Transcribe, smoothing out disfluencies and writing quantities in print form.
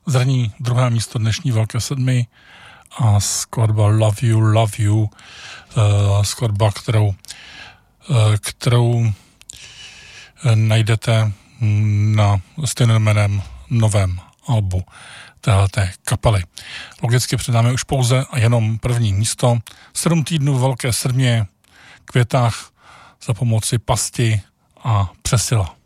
Zrní druhé místo dnešní Velké sedmi a skladba Love You, skladba, kterou najdete na stejným jménem novém albu téhleté kapely. Logicky předáme už pouze a jenom první místo. 7 týdnů Velké sedmě, Květách za pomoci pasti a přesila.